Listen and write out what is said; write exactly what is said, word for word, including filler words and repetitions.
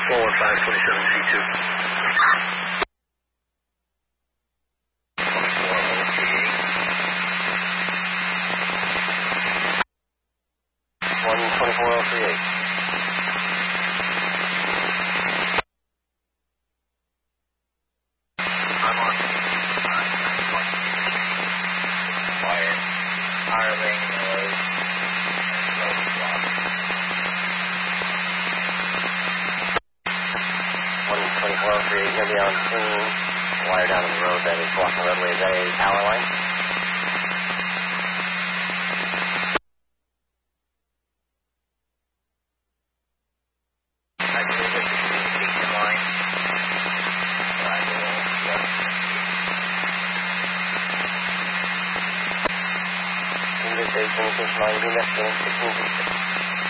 four one five, twenty-seven C two. one twenty-four oh three eight. I'm on. Quiet. Hiring noise. one twenty-four oh three eight, you're going to be on scene. Wire down on the road that is blocking the roadway. Is that a power line? I believe it's a communication line. I believe, yeah. Communication line, communication line, sixteen sixty.